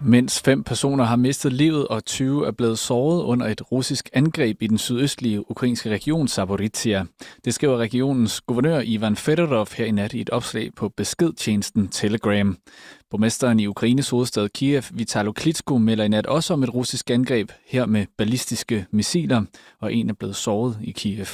Mens 5 personer har mistet livet og 20 er blevet såret under et russisk angreb i den sydøstlige ukrainske region Zaporizhzhia. Det skriver regionens guvernør Ivan Fedorov her i nat i et opslag på beskedtjenesten Telegram. Borgmesteren i Ukraines hovedstad Kiev, Vitalo Klitschko, melder i nat også om et russisk angreb, her med ballistiske missiler, og en er blevet såret i Kiev.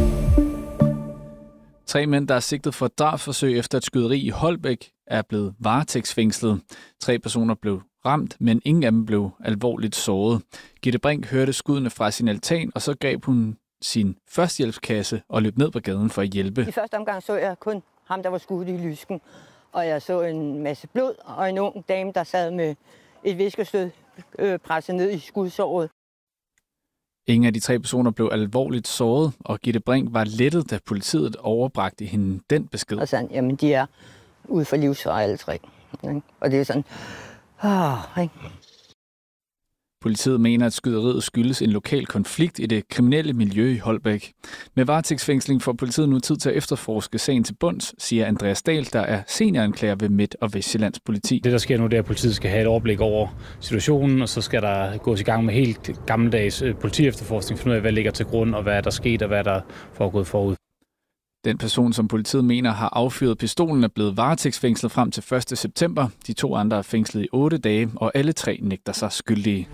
3 mænd, der er sigtet for drabsforsøg efter et skyderi i Holbæk, er blevet varetægtsfængslet. 3 personer blev ramt, men ingen af dem blev alvorligt såret. Gitte Brink hørte skuddene fra sin altan, og så greb hun sin førstehjælpskasse og løb ned på gaden for at hjælpe. I første omgang så jeg kun ham, der var skudt i lysken, og jeg så en masse blod og en ung dame, der sad med et viskestød presset ned i skudsåret. Ingen af de 3 personer blev alvorligt såret, og Gitte Brink var lettet, da politiet overbragte hende den besked. Og sådan, jamen de er ude for livsfare alle 3. Ikke? Og det er sådan, ikke? Politiet mener, at skyderiet skyldes en lokal konflikt i det kriminelle miljø i Holbæk. Med varetægtsfængsling får politiet nu tid til at efterforske sagen til bunds, siger Andreas Dahl, der er senioranklager ved Midt- og Vestsjællands politi. Det, der sker nu, det er, at politiet skal have et overblik over situationen, og så skal der gås i gang med helt gammeldags politiefterforskning, finde ud af, hvad ligger til grund, og hvad er der sket, og hvad der er foregået forud. Den person, som politiet mener har affyret pistolen, er blevet varetægtsfængslet frem til 1. september. De 2 andre er fængslet i 8 dage, og alle 3 nægter sig skyldige.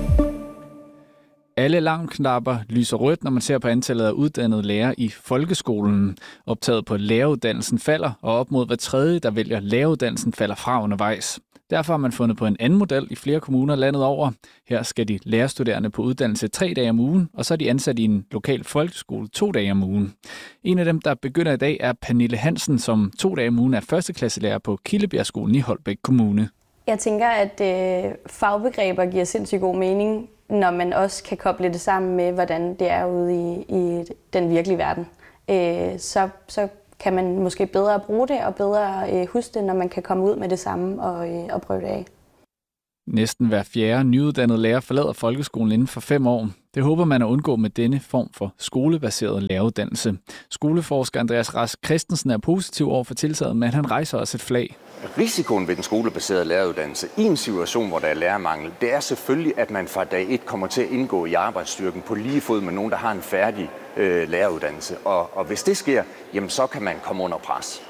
Alle alarmknapper lyser rødt, når man ser på antallet af uddannede lærere i folkeskolen. Optaget på læreruddannelsen falder, og op mod hver tredje, der vælger læreruddannelsen, falder fra undervejs. Derfor har man fundet på en anden model i flere kommuner landet over. Her skal de lærerstuderende på uddannelse 3 dage om ugen, og så er de ansat i en lokal folkeskole 2 dage om ugen. En af dem, der begynder i dag, er Pernille Hansen, som 2 dage om ugen er førsteklasselærer på Kildebjergskolen i Holbæk Kommune. Jeg tænker, at fagbegreber giver sindssygt god mening, når man også kan koble det sammen med, hvordan det er ude i den virkelige verden. Så kan man måske bedre bruge det og bedre huske det, når man kan komme ud med det samme og prøve det af. Næsten hver 4. nyuddannede lærer forlader folkeskolen inden for 5 år. Det håber man at undgå med denne form for skolebaseret læreruddannelse. Skoleforsker Andreas Rask Christensen er positiv over for tiltaget, men han rejser også et flag. Risikoen ved den skolebaserede læreruddannelse i en situation, hvor der er lærermangel, det er selvfølgelig, at man fra dag 1 kommer til at indgå i arbejdsstyrken på lige fod med nogen, der har en færdig læreruddannelse. Og hvis det sker, jamen så kan man komme under pres.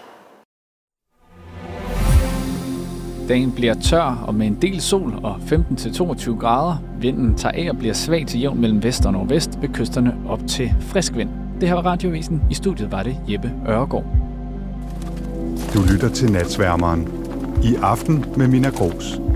Dagen bliver tør og med en del sol og 15-22 grader. Vinden tager af og bliver svag til jævn mellem vest og nordvest ved kysterne op til frisk vind. Det her var Radiovisen. I studiet var det Jeppe Ørgaard. Du lytter til Natsværmeren. I aften med Mina Gros.